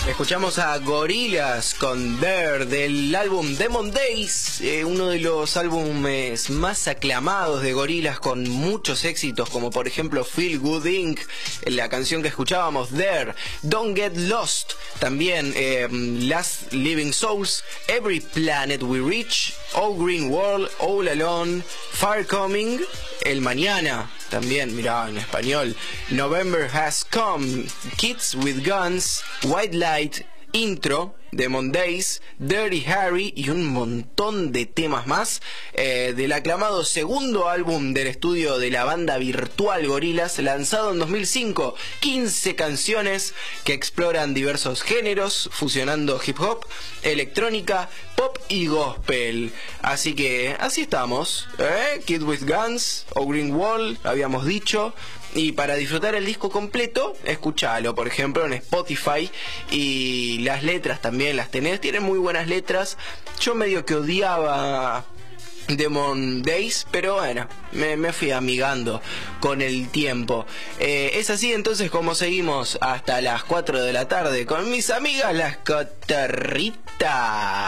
Escuchamos a Gorillaz con There del álbum Demon Days, uno de los álbumes más aclamados de Gorillaz con muchos éxitos, como por ejemplo Feel Good Inc., la canción que escuchábamos, There, Don't Get Lost, también Last Living Souls, Every Planet We Reach, All Green World, All Alone, Far Coming, El Mañana, también, mirá, en español, November Has Come, Kids with Guns, White Light, Intro, Demon Days, Dirty Harry y un montón de temas más del aclamado segundo álbum del estudio de la banda virtual Gorillaz, lanzado en 2005. 15 canciones que exploran diversos géneros, fusionando hip hop, electrónica, pop y gospel. Así que así estamos, Kid with Guns o Green Wall, habíamos dicho. Y para disfrutar el disco completo, escuchalo, por ejemplo, en Spotify. Y las letras también las tenés, tienen muy buenas letras. Yo medio que odiaba Demon Days, pero bueno, me fui amigando con el tiempo. Es así entonces como seguimos hasta las 4 de la tarde con mis amigas las Cotorritas.